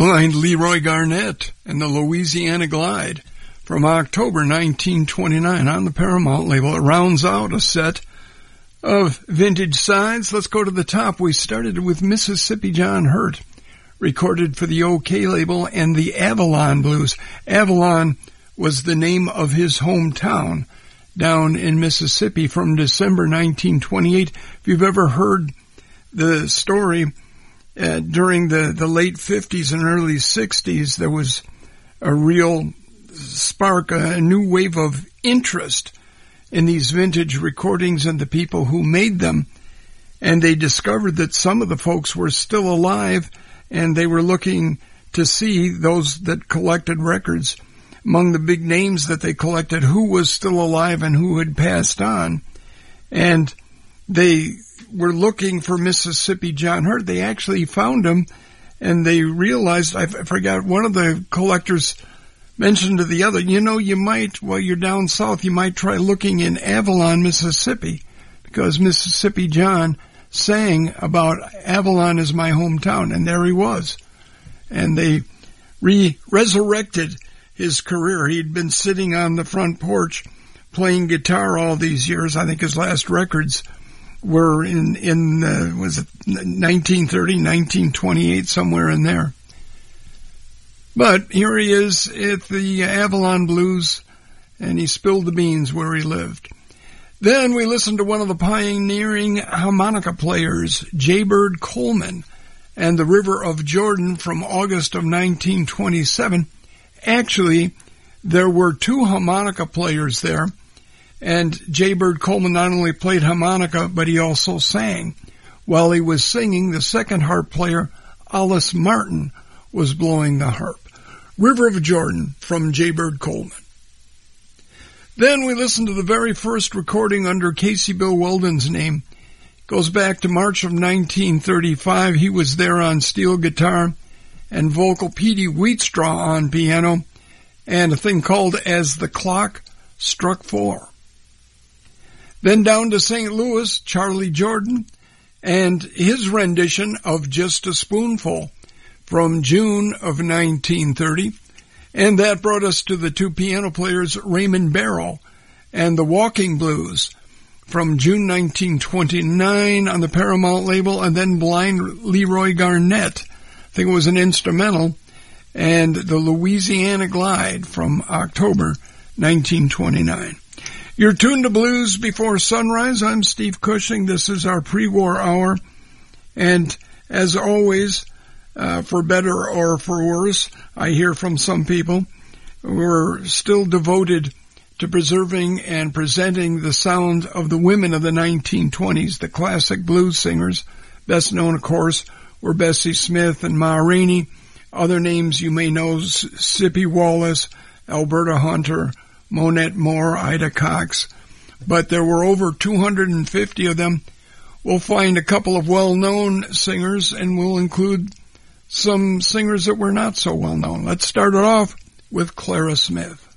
Blind Leroy Garnett and the Louisiana Glide from October 1929 on the Paramount label. It rounds out a set of vintage sides. Let's go to the top. We started with Mississippi John Hurt, recorded for the OK label, and the Avalon Blues. Avalon was the name of his hometown down in Mississippi from December 1928. If you've ever heard the story, during the late 50s and early 60s, there was a real spark, a new wave of interest in these vintage recordings and the people who made them. And they discovered that some of the folks were still alive, and they were looking to see those that collected records. Among the big names that they collected, who was still alive and who had passed on. And they were looking for Mississippi John Hurt. They actually found him, and they realized, I forgot, one of the collectors mentioned to the other, you might, while you're down south, you might try looking in Avalon, Mississippi, because Mississippi John sang about Avalon is my hometown, and there he was. And they resurrected his career. He'd been sitting on the front porch playing guitar all these years. I think his last records were was it 1930, 1928, somewhere in there. But here he is at the Avalon Blues, and he spilled the beans where he lived. Then we listened to one of the pioneering harmonica players, Jaybird Coleman, and the River of Jordan from August of 1927. Actually, there were two harmonica players there, and Jaybird Coleman not only played harmonica, but he also sang. While he was singing, the second harp player, Alice Martin, was blowing the harp. River of Jordan from Jaybird Coleman. Then we listened to the very first recording under Casey Bill Weldon's name. It goes back to March of 1935. He was there on steel guitar and vocal, Petey Wheatstraw on piano, and a thing called As the Clock Struck 4. Then down to St. Louis, Charlie Jordan, and his rendition of Just a Spoonful from June of 1930. And that brought us to the two piano players, Raymond Barrow and the Walking Blues from June 1929 on the Paramount label, and then Blind Leroy Garnett, I think it was an instrumental, and the Louisiana Glide from October 1929. You're tuned to Blues Before Sunrise. I'm Steve Cushing. This is our pre-war hour. And as always, for better or for worse, I hear from some people who are still devoted to preserving and presenting the sound of the women of the 1920s, the classic blues singers. Best known, of course, were Bessie Smith and Ma Rainey. Other names you may know, Sippy Wallace, Alberta Hunter, Monette Moore, Ida Cox. But there were over 250 of them. We'll find a couple of well-known singers, and we'll include some singers that were not so well-known. Let's start it off with Clara Smith.